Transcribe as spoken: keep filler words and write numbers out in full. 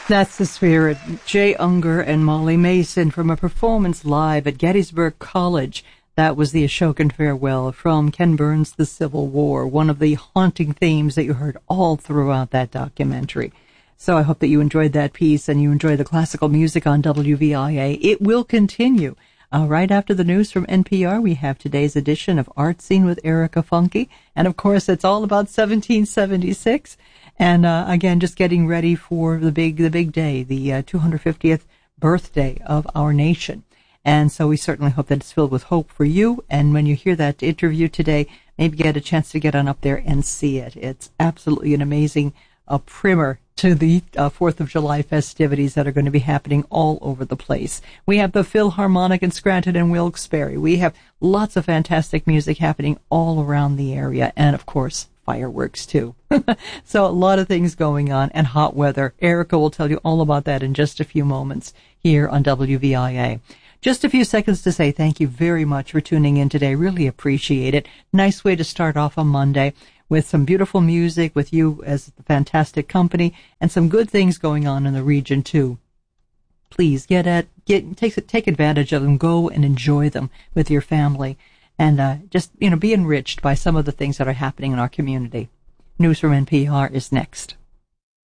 That's the spirit. Jay Unger and Molly Mason from a performance live at Gettysburg College. That was the Ashokan Farewell from Ken Burns' The Civil War, one of the haunting themes that you heard all throughout that documentary. So I hope that you enjoyed that piece and you enjoy the classical music on W V I A. It will continue. Uh, right after the news from N P R, we have today's edition of Art Scene with Erica Funke. And, of course, it's all about seventeen seventy-six. And, uh, again, just getting ready for the big the big day, the uh, two hundred fiftieth birthday of our nation. And so we certainly hope that it's filled with hope for you. And when you hear that interview today, maybe get a chance to get on up there and see it. It's absolutely an amazing uh, primer to the uh, fourth of July festivities that are going to be happening all over the place. We have the Philharmonic in Scranton and Wilkes-Barre. We have lots of fantastic music happening all around the area. And, of course, fireworks, too. So a lot of things going on and hot weather. Erica will tell you all about that in just a few moments here on W V I A. Just a few seconds to say thank you very much for tuning in today. Really appreciate it. Nice way to start off a Monday with some beautiful music, with you as the fantastic company, and some good things going on in the region, too. Please get at, get, take, take advantage of them. Go and enjoy them with your family. And uh, just, you know, be enriched by some of the things that are happening in our community. News from N P R is next.